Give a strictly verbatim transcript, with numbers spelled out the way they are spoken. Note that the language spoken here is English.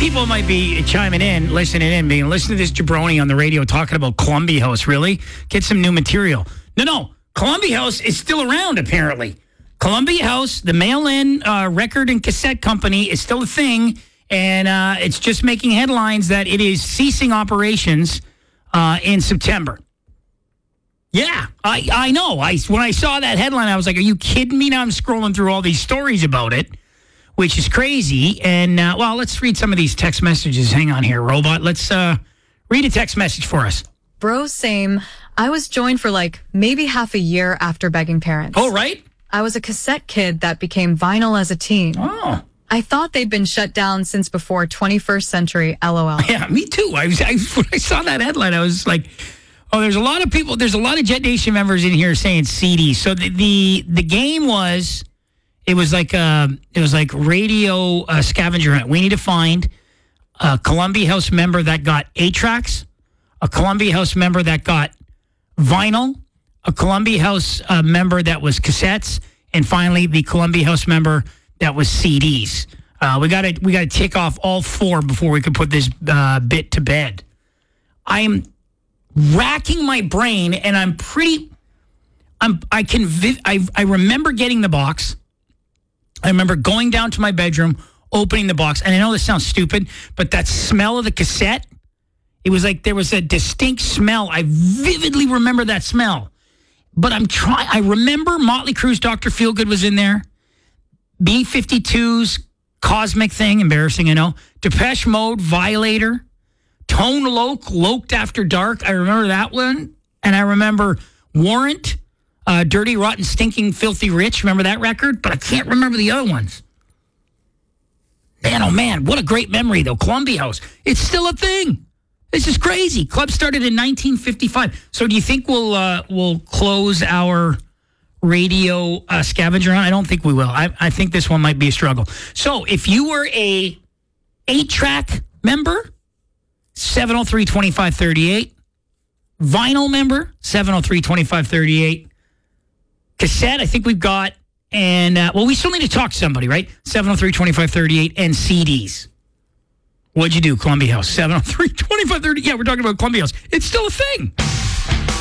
people might be chiming in, listening in, being listen to this jabroni on the radio talking about Columbia House. Really? Get some new material. No, no. Columbia House is still around, apparently. Columbia House, the mail-in uh, record and cassette company, is still a thing, and uh, it's just making headlines that it is ceasing operations uh, in September. Yeah, I, I know. I when I saw that headline, I was like, are you kidding me? Now I'm scrolling through all these stories about it, which is crazy. And, uh, well, let's read some of these text messages. Hang on here, robot. Let's uh, read a text message for us. Bro, same. I was joined for like maybe half a year after begging parents. Oh, right. I was a cassette kid that became vinyl as a teen. Oh. I thought they'd been shut down since before twenty-first century, LOL. Yeah, me too. I was, I, when I saw that headline, I was like, oh, there's a lot of people, there's a lot of Jet Nation members in here saying C D. So the the, the game was, it was like uh, it was like radio uh, scavenger hunt. We need to find a Columbia House member that got eight tracks, a Columbia House member that got vinyl, a Columbia House uh, member that was cassettes, and finally the Columbia House member that was C Ds. Uh, we got to we got to tick off all four before we could put this uh, bit to bed. I'm racking my brain, and I'm pretty. I'm I can vi- I I remember getting the box. I remember going down to my bedroom, opening the box, and I know this sounds stupid, but that smell of the cassette. It was like there was a distinct smell. I vividly remember that smell. But I'm trying. I remember Motley Crue's Doctor Feelgood was in there. B fifty-two's Cosmic Thing, embarrassing, I know. Depeche Mode, Violator. Tone Loc, Loked After Dark. I remember that one. And I remember Warrant, uh, Dirty, Rotten, Stinking, Filthy Rich. Remember that record? But I can't remember the other ones. Man, oh man, what a great memory, though. Columbia House. It's still a thing. This is crazy. Club started in nineteen fifty-five. So do you think we'll uh, we'll close our radio uh, scavenger hunt? I don't think we will. I, I think this one might be a struggle. So if you were a eight-track member, seven oh three, twenty-five thirty-eight. Vinyl member, seven oh three, twenty-five thirty-eight. Cassette, I think we've got. And, uh, well, we still need to talk to somebody, right? seven oh three, twenty-five thirty-eight. And C Ds. What'd you do, Columbia House? seven oh three, twenty-five thirty. Yeah, we're talking about Columbia House. It's still a thing.